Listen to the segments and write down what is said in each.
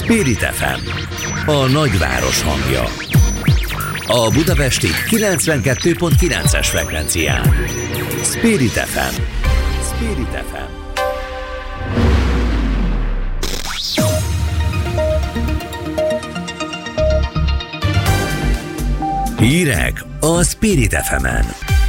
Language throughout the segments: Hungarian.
Spirit FM, a nagyváros hangja. A budapesti 92.9-es frekvencián. Spirit FM. Spirit FM. Hírek a Spirit FM-en.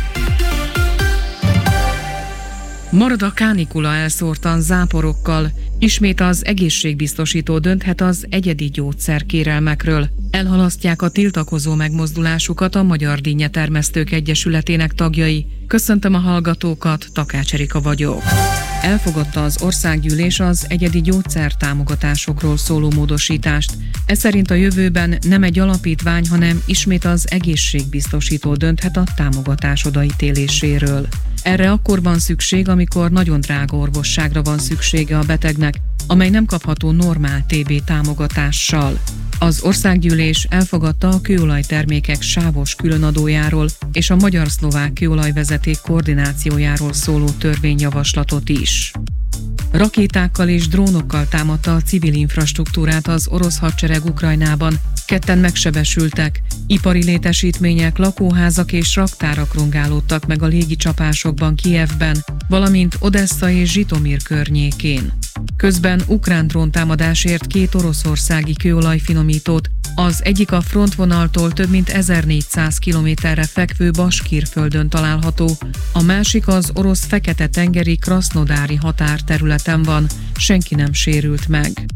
Marad a kánikula elszórtan záporokkal, ismét az egészségbiztosító dönthet az egyedi gyógyszerkérelmekről. Elhalasztják a tiltakozó megmozdulásukat a Magyar Dinnyetermesztők Egyesületének tagjai. Köszöntöm a hallgatókat, Takács Erika vagyok. Elfogadta az országgyűlés az egyedi gyógyszertámogatásokról szóló módosítást. Ez szerint a jövőben nem egy alapítvány, hanem ismét az egészségbiztosító dönthet a támogatás odaítéléséről. Erre akkor van szükség, amikor nagyon drága orvosságra van szüksége a betegnek, amely nem kapható normál TB támogatással. Az országgyűlés elfogadta a kőolajtermékek sávos különadójáról és a magyar-szlovák kőolajvezeték koordinációjáról szóló törvényjavaslatot is. Rakétákkal és drónokkal támadta a civil infrastruktúrát az orosz hadsereg Ukrajnában. 2 megsebesültek. Ipari létesítmények, lakóházak és raktárak rongálódtak meg a légicsapásokban Kijevben, valamint Odessa és Zsitomir környékén. Közben ukrán dróntámadásért 2 oroszországi kőolajfinomítót, az egyik a frontvonaltól több mint 1400 kilométerre fekvő Baskír-földön található, a másik az orosz Fekete-tengeri Krasznodári határterületen van, senki nem sérült meg.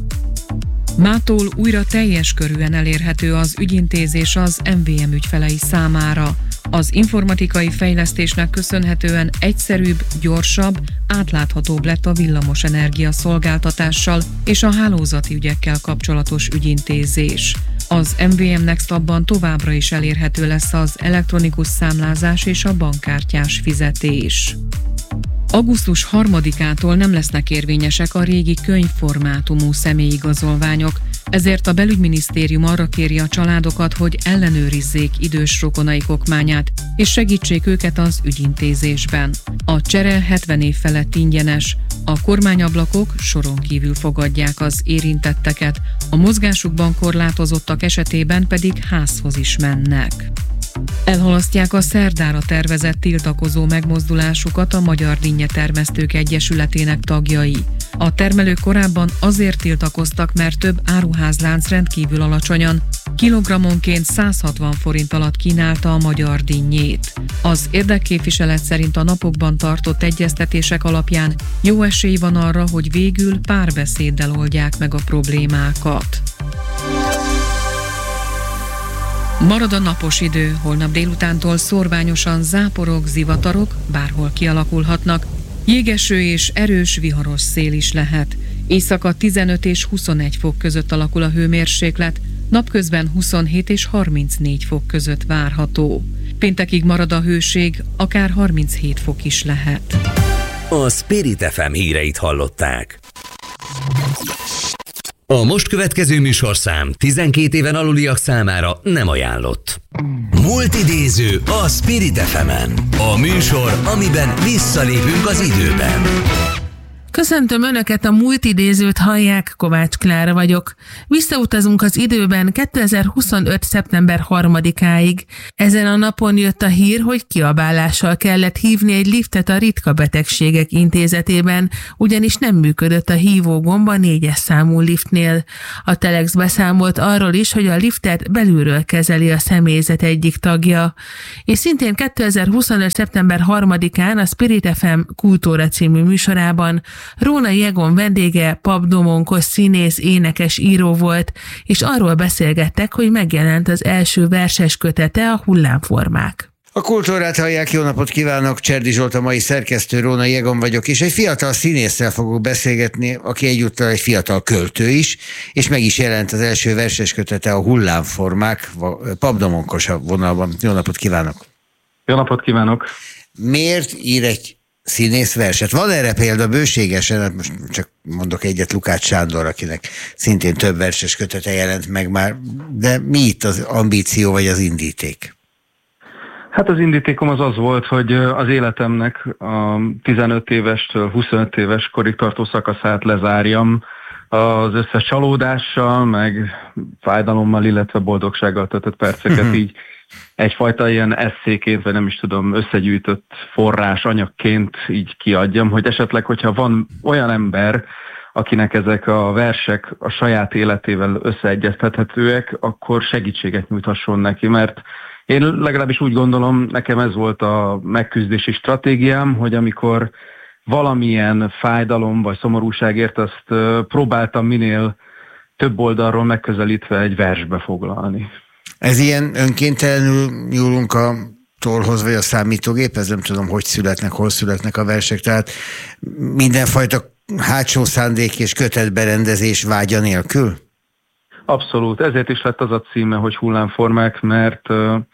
Mától újra teljes körűen elérhető az ügyintézés az MVM ügyfelei számára. Az informatikai fejlesztésnek köszönhetően egyszerűbb, gyorsabb, átláthatóbb lett a villamosenergia szolgáltatással és a hálózati ügyekkel kapcsolatos ügyintézés. Az MVM Next Abban továbbra is elérhető lesz az elektronikus számlázás és a bankkártyás fizetés. Augusztus 3-ától nem lesznek érvényesek a régi könyvformátumú személyigazolványok, ezért a belügyminisztérium arra kéri a családokat, hogy ellenőrizzék idős rokonaik okmányát, és segítsék őket az ügyintézésben. A csere 70 év felett ingyenes, a kormányablakok soron kívül fogadják az érintetteket, a mozgásukban korlátozottak esetében pedig házhoz is mennek. Elhalasztják a szerdára tervezett tiltakozó megmozdulásukat a Magyar Dinnyetermesztők Egyesületének tagjai. A termelők korábban azért tiltakoztak, mert több áruházlánc rendkívül alacsonyan, kilogrammonként 160 forint alatt kínálta a magyar dinnyét. Az érdekképviselet szerint a napokban tartott egyeztetések alapján jó esély van arra, hogy végül párbeszéddel oldják meg a problémákat. Marad a napos idő, holnap délutántól szórványosan záporok, zivatarok bárhol kialakulhatnak, jégeső és erős viharos szél is lehet. Éjszaka 15 és 21 fok között alakul a hőmérséklet, napközben 27 és 34 fok között várható. Péntekig marad a hőség, akár 37 fok is lehet. A Spirit FM híreit hallották. A most következő műsorszám 12 éven aluliak számára nem ajánlott. Multidéző a Spirit FM-en. A műsor, amiben visszalépünk az időben. Köszöntöm Önöket, a Multidézőt hallják, Kovács Klára vagyok. Visszautazunk az időben 2025. szeptember 3-áig. Ezen a napon jött a hír, hogy kiabálással kellett hívni egy liftet a Ritka Betegségek Intézetében, ugyanis nem működött a hívógomb a 4-es számú liftnél. A Telex beszámolt arról is, hogy a liftet belülről kezeli a személyzet egyik tagja. És szintén 2025. szeptember 3-án a Spirit FM Kultúra című műsorában Rónai Egon vendége Pap Domonkos színész, énekes, író volt, és arról beszélgettek, hogy megjelent az első verses kötete, a Hullámformák. A Kultúrát hallják, jó napot kívánok, Cserdi Zsolt a mai szerkesztő, Rónai Egon vagyok, és egy fiatal színésszel fogok beszélgetni, aki egyúttal egy fiatal költő is, és meg is jelent az első verses kötete, a Hullámformák. Pap Domonkos a vonalban. Jó napot kívánok! Jó napot kívánok! Miért ír egy színész verset? Van erre példa bőségesen, hát most csak mondok egyet, Lukács Sándor, akinek szintén több verses kötete jelent meg már, de mi itt az ambíció vagy az indíték? Hát az indítékom az volt, hogy az életemnek a 15 évestől 25 éves korig tartó szakaszát lezárjam az összes csalódással, meg fájdalommal, illetve boldogsággal töltött perceket így egyfajta ilyen esszéként, vagy nem is tudom, összegyűjtött forrás anyagként így kiadjam, hogy esetleg, hogyha van olyan ember, akinek ezek a versek a saját életével összeegyeztethetőek, akkor segítséget nyújthasson neki, mert én legalábbis úgy gondolom, nekem ez volt a megküzdési stratégiám, hogy amikor valamilyen fájdalom vagy szomorúságért, azt próbáltam minél több oldalról megközelítve egy versbe foglalni. Ez ilyen önkéntelenül nyúlunk a tollhoz, vagy a számítógéphez, nem tudom, hogy születnek, hol születnek a versek, tehát mindenfajta hátsó szándék és kötetberendezés vágya nélkül? Abszolút, ezért is lett az a címe, hogy Hullámformák, mert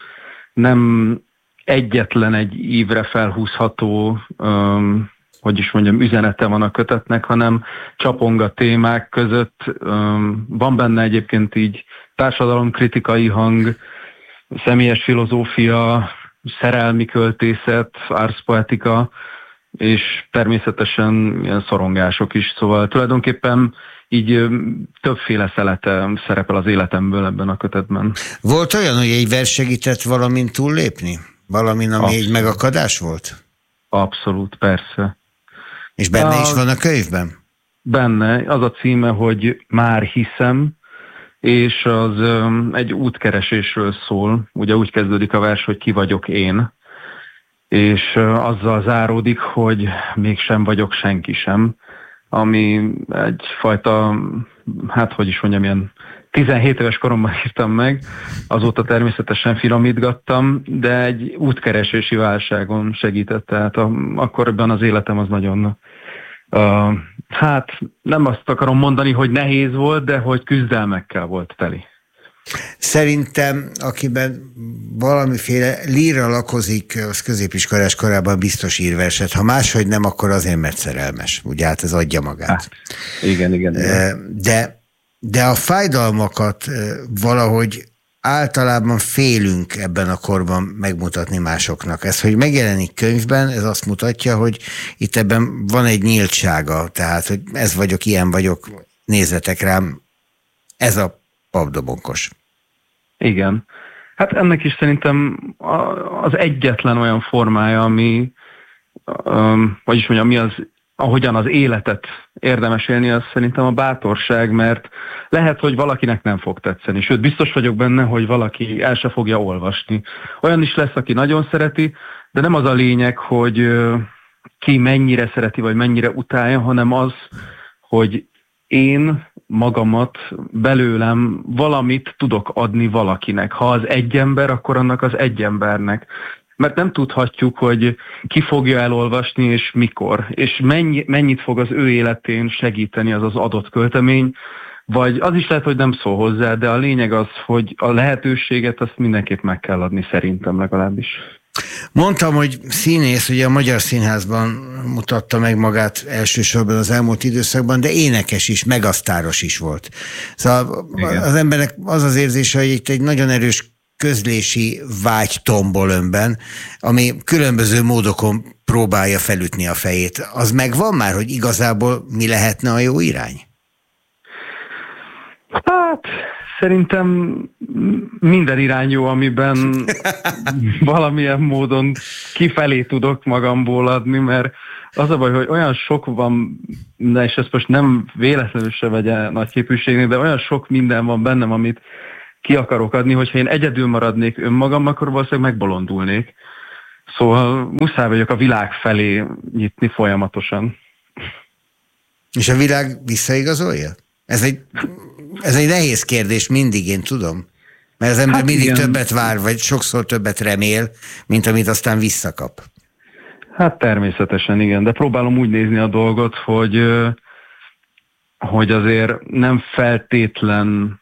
nem egyetlen egy ívre felhúzható, hogy is mondjam, üzenete van a kötetnek, hanem csapong a témák között. Van benne egyébként így társadalomkritikai hang, személyes filozófia, szerelmi költészet, árszpoetika, és természetesen ilyen szorongások is. Szóval tulajdonképpen így többféle szelete szerepel az életemből ebben a kötetben. Volt olyan, hogy egy vers segített valamin túllépni? Valamin, ami egy megakadás volt? Abszolút, persze. És benne is van a könyvben? Benne. Az a címe, hogy Már hiszem, és az egy útkeresésről szól. Ugye úgy kezdődik a vers, hogy ki vagyok én, és azzal záródik, hogy mégsem vagyok senki sem, ami egyfajta, hát hogy is mondjam, ilyen 17 éves koromban írtam meg, azóta természetesen finomítgattam, de egy útkeresési válságon segített, tehát akkoriban az életem az nagyon, hát nem azt akarom mondani, hogy nehéz volt, de hogy küzdelmekkel volt teli. Szerintem, akiben valamiféle líra lakozik, az középiskolás korában biztos ír verset. Ha máshogy nem, akkor azért, mert szerelmes. Ugye hát ez adja magát. Hát, igen. De a fájdalmakat valahogy általában félünk ebben a korban megmutatni másoknak. Ez, hogy megjelenik könyvben, ez azt mutatja, hogy itt ebben van egy nyíltsága. Tehát, hogy ez vagyok, ilyen vagyok, nézzetek rám, ez a papdobonkos. Igen. Hát ennek is szerintem az egyetlen olyan formája, ami, vagyis mondjam, mi az, ahogyan az életet érdemes élni, az szerintem a bátorság, mert lehet, hogy valakinek nem fog tetszeni. Sőt, biztos vagyok benne, hogy valaki el se fogja olvasni. Olyan is lesz, aki nagyon szereti, de nem az a lényeg, hogy ki mennyire szereti, vagy mennyire utálja, hanem az, hogy én magamat, belőlem valamit tudok adni valakinek. Ha az egy ember, akkor annak az egy embernek. Mert nem tudhatjuk, hogy ki fogja elolvasni, és mikor, és mennyit fog az ő életén segíteni az adott költemény, vagy az is lehet, hogy nem szól hozzá, de a lényeg az, hogy a lehetőséget azt mindenképp meg kell adni, szerintem legalábbis. Mondtam, hogy színész, ugye a Magyar Színházban mutatta meg magát elsősorban az elmúlt időszakban, de énekes is, megasztáros is volt. Szóval igen. Az embernek az az érzése, hogy itt egy nagyon erős közlési vágy tombol önben, ami különböző módokon próbálja felütni a fejét. Az megvan már, hogy igazából mi lehetne a jó irány? Hát, szerintem minden irány jó, amiben valamilyen módon kifelé tudok magamból adni, mert az a baj, hogy olyan sok van, és ezt most nem véletlenül se vegye nagy képűségnek, de olyan sok minden van bennem, amit ki akarok adni, hogyha én egyedül maradnék önmagam, akkor valószínűleg megbolondulnék. Szóval muszáj vagyok a világ felé nyitni folyamatosan. És a világ visszaigazolja? Ez egy nehéz kérdés mindig, én tudom. Mert az ember mindig igen. Többet vár, vagy sokszor többet remél, mint amit aztán visszakap. Hát természetesen igen, de próbálom úgy nézni a dolgot, hogy azért nem feltétlen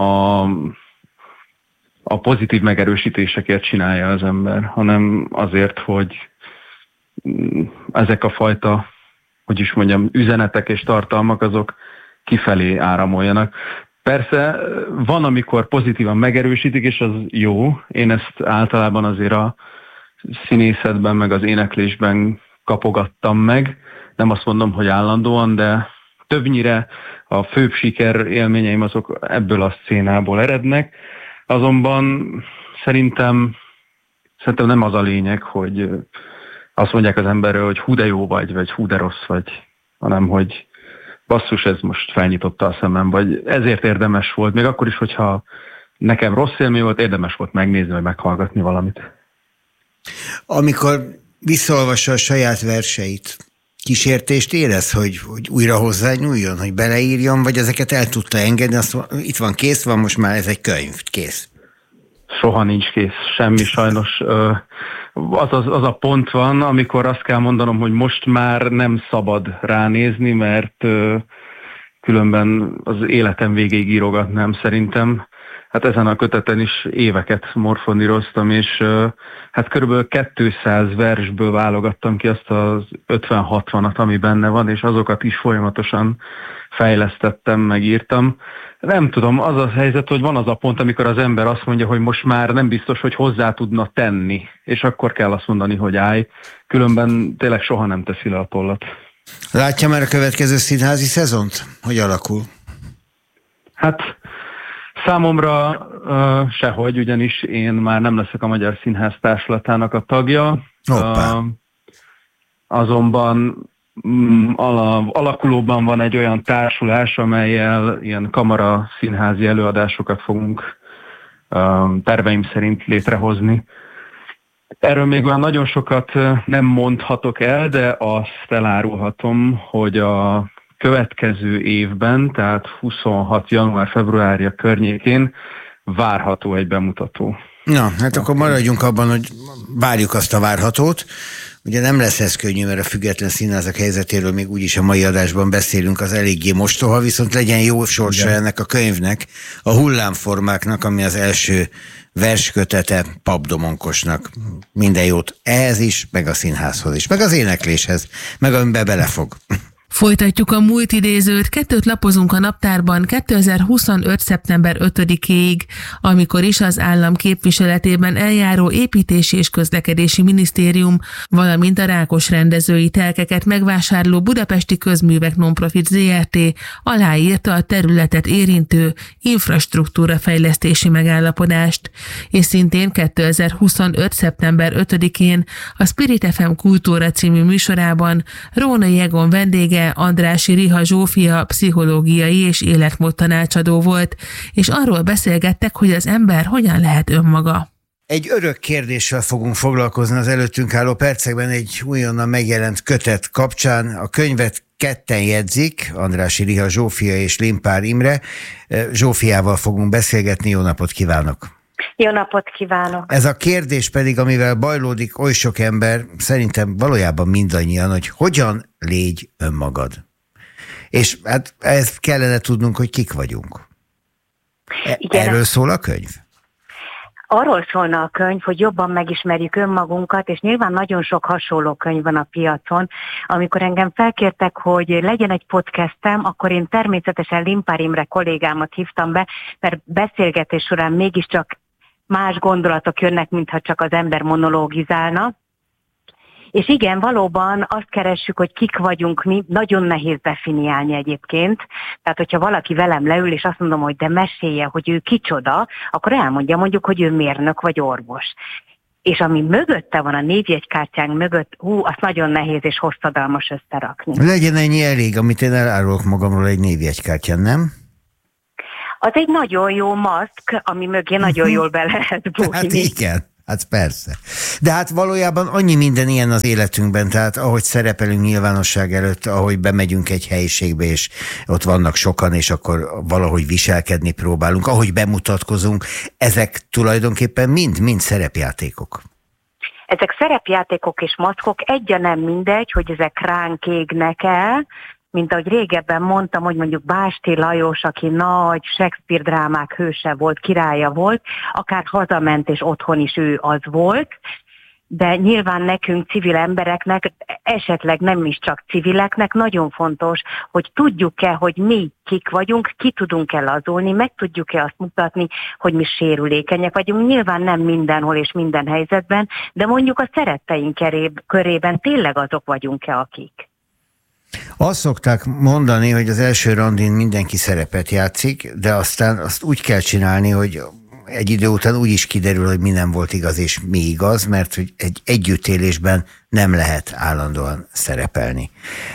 a pozitív megerősítésekért csinálja az ember, hanem azért, hogy ezek a fajta, hogy is mondjam, üzenetek és tartalmak azok kifelé áramoljanak. Persze van, amikor pozitívan megerősítik, és az jó. Én ezt általában azért a színészetben, meg az éneklésben kapogattam meg. Nem azt mondom, hogy állandóan, de többnyire a főbb siker élményeim azok ebből a szcénából erednek. Azonban szerintem nem az a lényeg, hogy azt mondják az emberről, hogy hú de jó vagy hú de rossz vagy, hanem hogy basszus, ez most felnyitotta a szemem, vagy ezért érdemes volt, még akkor is, hogyha nekem rossz élmény volt, érdemes volt megnézni, vagy meghallgatni valamit. Amikor visszaolvassa a saját verseit, kísértést érez, hogy újra hozzányúljon, hogy beleírjon, vagy ezeket el tudta engedni, azt mondja, itt van, kész van, most már ez egy könyv, kész. Soha nincs kész, semmi sajnos. Az a pont van, amikor azt kell mondanom, hogy most már nem szabad ránézni, mert különben az életem végéig írogatnám szerintem. Hát ezen a köteten is éveket morfondíroztam, és hát körülbelül 200 versből válogattam ki azt az 50-60-at, ami benne van, és azokat is folyamatosan fejlesztettem, megírtam. Nem tudom, az a helyzet, hogy van az a pont, amikor az ember azt mondja, hogy most már nem biztos, hogy hozzá tudna tenni, és akkor kell azt mondani, hogy állj, különben tényleg soha nem teszi le a tollat. Látja már a következő színházi szezont? Hogy alakul? Hát számomra sehogy, ugyanis én már nem leszek a Magyar Színház Társulatának a tagja. Azonban alakulóban van egy olyan társulás, amellyel ilyen kamara színházi előadásokat fogunk terveim szerint létrehozni. Erről még olyan nagyon sokat nem mondhatok el, de azt elárulhatom, hogy a következő évben, tehát 26. január-februárja környékén várható egy bemutató. Na, hát akkor maradjunk abban, hogy várjuk azt a várhatót. Ugye nem lesz ez könnyű, mert a független színházak helyzetéről még úgyis a mai adásban beszélünk, az eléggé mostoha, viszont legyen jó sorsa ennek a könyvnek, a Hullámformáknak, ami az első verskötete Pap Domonkosnak. Minden jót ehhez is, meg a színházhoz is, meg az énekléshez, meg amiben belefog. Folytatjuk a múlt idézőt, 2 lapozunk a naptárban 2025. szeptember 5-éig, amikor is az állam képviseletében eljáró Építési és Közlekedési Minisztérium, valamint a Rákos rendezői telkeket megvásárló Budapesti Közművek Nonprofit Zrt. Aláírta a területet érintő infrastruktúra fejlesztési megállapodást, és szintén 2025. szeptember 5-én a Spirit FM Kultúra című műsorában Rónai Egon vendége Andrássy Riha Zsófia pszichológiai és életmód tanácsadó volt, és arról beszélgettek, hogy az ember hogyan lehet önmaga. Egy örök kérdéssel fogunk foglalkozni az előttünk álló percekben, egy újonnan megjelent kötet kapcsán. A könyvet ketten jegyzik, Andrássy Riha Zsófia és Limpár Imre. Zsófiával fogunk beszélgetni, jó napot kívánok! Jó napot kívánok! Ez a kérdés pedig, amivel bajlódik oly sok ember, szerintem valójában mindannyian, hogy hogyan légy önmagad. És hát ezt kellene tudnunk, hogy kik vagyunk. Igen. Erről szól a könyv? Arról szólna a könyv, hogy jobban megismerjük önmagunkat, és nyilván nagyon sok hasonló könyv van a piacon. Amikor engem felkértek, hogy legyen egy podcastem, akkor én természetesen Limpár Imre kollégámat hívtam be, mert beszélgetés során mégiscsak más gondolatok jönnek, mintha csak az ember monológizálna. És igen, valóban azt keressük, hogy kik vagyunk mi, nagyon nehéz definiálni egyébként. Tehát, hogyha valaki velem leül, és azt mondom, hogy de mesélje, hogy ő kicsoda, akkor elmondja mondjuk, hogy ő mérnök vagy orvos. És ami mögötte van, a névjegykártyánk mögött, azt nagyon nehéz és hosszadalmas összerakni. Legyen ennyi elég, amit én elárulok magamról egy névjegykártyán, nem? Az egy nagyon jó maszk, ami mögé nagyon jól be lehet bújni. Hát igen, hát persze. De hát valójában annyi minden ilyen az életünkben, tehát ahogy szerepelünk nyilvánosság előtt, ahogy bemegyünk egy helyiségbe, és ott vannak sokan, és akkor valahogy viselkedni próbálunk, ahogy bemutatkozunk, ezek tulajdonképpen mind szerepjátékok. Ezek szerepjátékok és maszkok, nem mindegy, hogy ezek ránk égnek el, mint ahogy régebben mondtam, hogy mondjuk Básti Lajos, aki nagy Shakespeare drámák hőse volt, királya volt, akár hazament és otthon is ő az volt, de nyilván nekünk civil embereknek, esetleg nem is csak civileknek nagyon fontos, hogy tudjuk-e, hogy mi kik vagyunk, ki tudunk-e lazulni, meg tudjuk-e azt mutatni, hogy mi sérülékenyek vagyunk. Nyilván nem mindenhol és minden helyzetben, de mondjuk a szeretteink körében tényleg azok vagyunk-e, akik. Azt szokták mondani, hogy az első randin mindenki szerepet játszik, de aztán azt úgy kell csinálni, hogy egy idő után úgy is kiderül, hogy mi nem volt igaz és mi igaz, mert hogy egy együttélésben nem lehet állandóan szerepelni.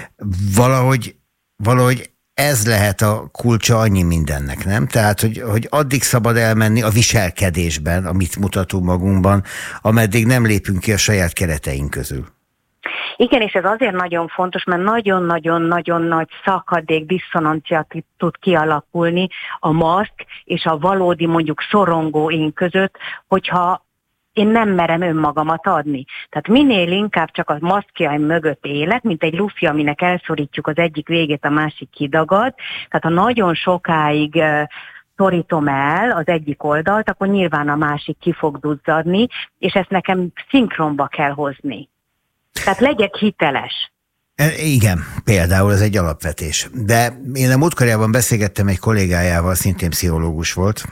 Valahogy ez lehet a kulcsa annyi mindennek, nem? Tehát, hogy addig szabad elmenni a viselkedésben, amit mutatunk magunkban, ameddig nem lépünk ki a saját kereteink közül. Igen, és ez azért nagyon fontos, mert nagyon-nagyon-nagyon nagy szakadék, disszonancia tud kialakulni a maszk és a valódi, mondjuk szorongó én között, hogyha én nem merem önmagamat adni. Tehát minél inkább csak a maszkjaim mögött élek, mint egy lufi, aminek elszorítjuk az egyik végét, a másik kidagad. Tehát ha nagyon sokáig szorítom el az egyik oldalt, akkor nyilván a másik ki fog duzzadni, és ezt nekem szinkronba kell hozni. Tehát legyek hiteles. Igen, például ez egy alapvetés. De én a múltkorjában beszélgettem egy kollégájával, szintén pszichológus volt,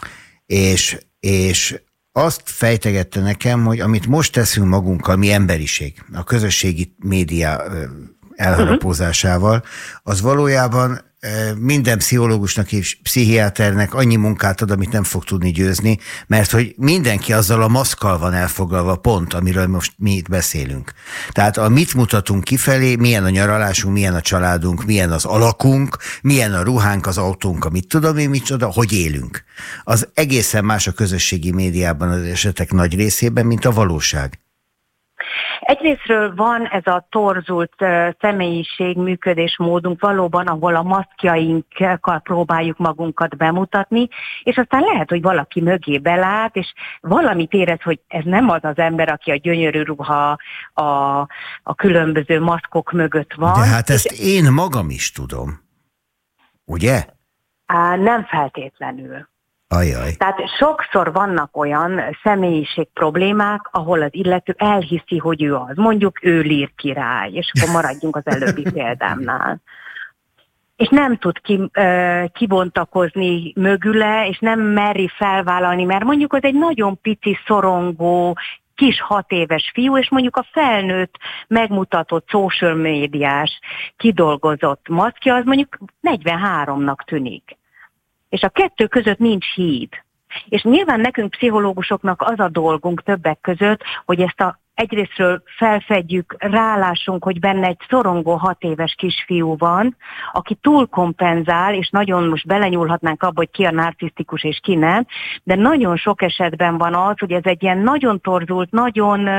és azt fejtegette nekem, hogy amit most teszünk magunkkal, mi emberiség, a közösségi média elharapózásával, az valójában minden pszichológusnak és pszichiáternek annyi munkát ad, amit nem fog tudni győzni, mert hogy mindenki azzal a maszkkal van elfoglalva pont, amiről most mi itt beszélünk. Tehát mit mutatunk kifelé, milyen a nyaralásunk, milyen a családunk, milyen az alakunk, milyen a ruhánk, az autónk, amit tudom én micsoda, hogy élünk. Az egészen más a közösségi médiában az esetek nagy részében, mint a valóság. Egyrészről van ez a torzult személyiség, működésmódunk valóban, ahol a maszkjainkkal próbáljuk magunkat bemutatni, és aztán lehet, hogy valaki mögé belát, és valamit érez, hogy ez nem az az ember, aki a gyönyörű ruha a különböző maszkok mögött van. De hát ezt én magam is tudom, ugye? Nem feltétlenül. Ajaj. Tehát sokszor vannak olyan személyiség problémák, ahol az illető elhiszi, hogy ő az. Mondjuk ő lír király, és akkor maradjunk az előbbi példámnál. És nem tud kibontakozni mögüle, és nem meri felvállalni, mert mondjuk az egy nagyon pici, szorongó, kis 6 éves fiú, és mondjuk a felnőtt, megmutatott social médiás, kidolgozott maszkja, az mondjuk 43-nak tűnik. És a kettő között nincs híd. És nyilván nekünk pszichológusoknak az a dolgunk többek között, hogy ezt egyrésztről felfedjük, rálásunk, hogy benne egy szorongó 6 éves kisfiú van, aki túlkompenzál, és nagyon most belenyúlhatnánk abba, hogy ki a narcisztikus és ki nem, de nagyon sok esetben van az, hogy ez egy ilyen nagyon torzult, nagyon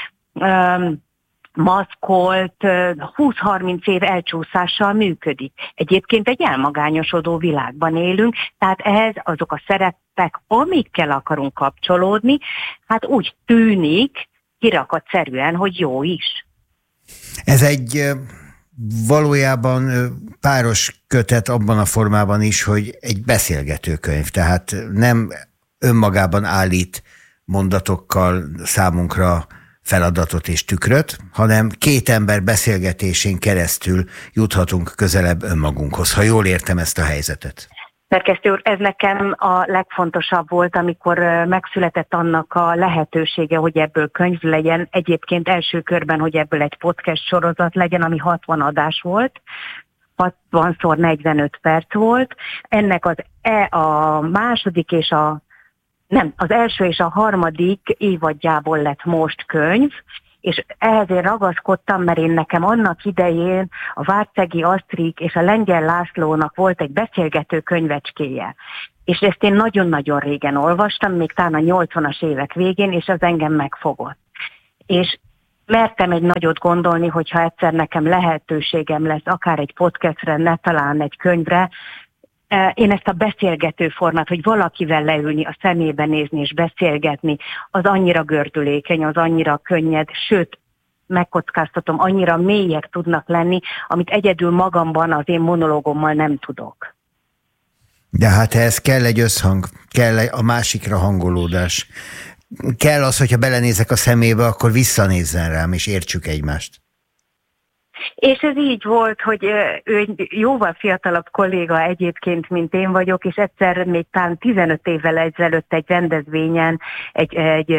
maszkolt, 20-30 év elcsúszással működik. Egyébként egy elmagányosodó világban élünk, tehát ehhez azok a szerepek, amikkel akarunk kapcsolódni, hát úgy tűnik kirakatszerűen, hogy jó is. Ez egy valójában páros kötet abban a formában is, hogy egy beszélgetőkönyv, tehát nem önmagában állít mondatokkal számunkra feladatot és tükröt, hanem 2 ember beszélgetésén keresztül juthatunk közelebb önmagunkhoz, ha jól értem ezt a helyzetet. Szerkesztő úr, ez nekem a legfontosabb volt, amikor megszületett annak a lehetősége, hogy ebből könyv legyen. Egyébként első körben, hogy ebből egy podcast sorozat legyen, ami 60 adás volt. 60x 45 perc volt. Ennek a második és az első és a harmadik évadjából lett most könyv, és ehhez én ragaszkodtam, mert nekem annak idején a Vártsegi Asztrik és a Lengyel Lászlónak volt egy beszélgető könyvecskéje. És ezt én nagyon-nagyon régen olvastam, még talán a 80-as évek végén, és az engem megfogott. És mertem egy nagyot gondolni, hogyha egyszer nekem lehetőségem lesz, akár egy podcastre, ne talán egy könyvre, én ezt a beszélgető formát, hogy valakivel leülni, a szemébe nézni és beszélgetni, az annyira gördülékeny, az annyira könnyed, sőt, megkockáztatom, annyira mélyek tudnak lenni, amit egyedül magamban az én monológommal nem tudok. De hát ehhez kell egy összhang, kell a másikra hangolódás. Kell az, hogyha belenézek a szemébe, akkor visszanézzen rám, és értsük egymást. És ez így volt, hogy ő egy jóval fiatalabb kolléga egyébként, mint én vagyok, és egyszer még talán 15 évvel ezelőtt egy rendezvényen, egy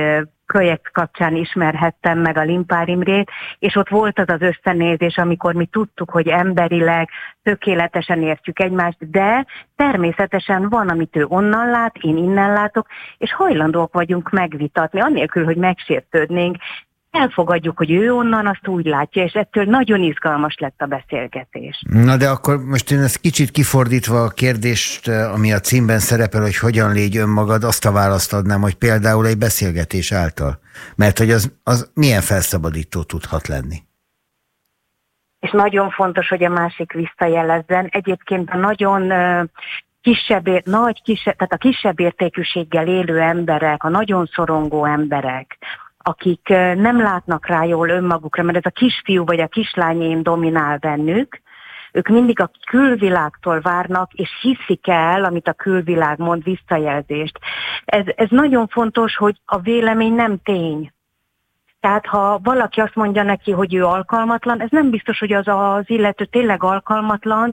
projekt kapcsán ismerhettem meg a Limpár Imrét, és ott volt az az összenézés, amikor mi tudtuk, hogy emberileg tökéletesen értjük egymást, de természetesen van, amit ő onnan lát, én innen látok, és hajlandóak vagyunk megvitatni, annélkül, hogy megsértődnénk. Elfogadjuk, hogy ő onnan azt úgy látja, és ettől nagyon izgalmas lett a beszélgetés. Na de akkor most én ezt kicsit kifordítva a kérdést, ami a címben szerepel, hogy hogyan légy önmagad, azt a választ adnám, hogy például egy beszélgetés által. Mert hogy az milyen felszabadító tudhat lenni. És nagyon fontos, hogy a másik visszajelezzen. Egyébként a nagyon tehát a kisebb értékűséggel élő emberek, a nagyon szorongó emberek, akik nem látnak rá jól önmagukra, mert ez a kisfiú vagy a kislány dominál bennük, ők mindig a külvilágtól várnak, és hiszik el, amit a külvilág mond, visszajelzést. Ez nagyon fontos, hogy a vélemény nem tény. Tehát ha valaki azt mondja neki, hogy ő alkalmatlan, ez nem biztos, hogy az illető tényleg alkalmatlan.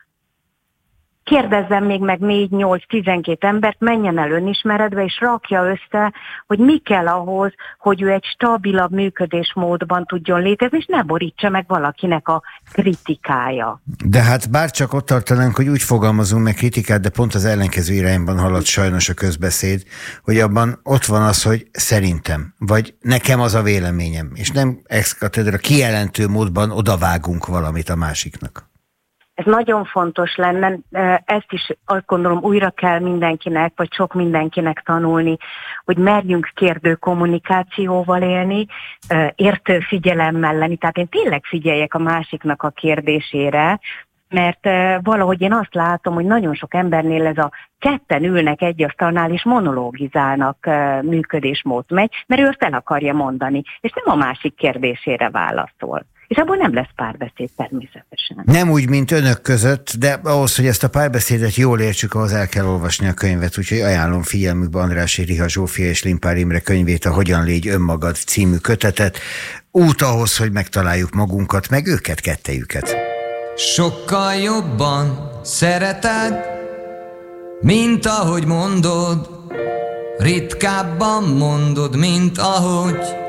Kérdezzen még meg 4-8-12 embert, menjen el önismeretbe, és rakja össze, hogy mi kell ahhoz, hogy ő egy stabilabb működésmódban tudjon létezni, és ne borítsa meg valakinek a kritikája. De hát bárcsak ott tartanánk, hogy úgy fogalmazunk meg kritikát, de pont az ellenkező irányban halad sajnos a közbeszéd, hogy abban ott van az, hogy szerintem, vagy nekem az a véleményem, és nem ex cathedra kijelentő módban odavágunk valamit a másiknak. Ez nagyon fontos lenne, ezt is azt gondolom újra kell mindenkinek, vagy sok mindenkinek tanulni, hogy merjünk kérdő kommunikációval élni, értő figyelemmel lenni. Tehát én tényleg figyeljek a másiknak a kérdésére, mert valahogy én azt látom, hogy nagyon sok embernél ez a ketten ülnek egy asztalnál és monológizálnak működésmód megy, mert ő azt el akarja mondani, és nem a másik kérdésére válaszol. És abból nem lesz párbeszéd természetesen. Nem úgy, mint önök között, de ahhoz, hogy ezt a párbeszédet jól értsük, ahhoz el kell olvasni a könyvet, úgyhogy ajánlom figyelmükbe Andrássy Riha Zsófia és Limpár Imre könyvét, a Hogyan légy önmagad című kötetet. Út ahhoz, hogy megtaláljuk magunkat, meg őket, kettejüket. Sokkal jobban szereted, mint ahogy mondod, ritkábban mondod, mint ahogy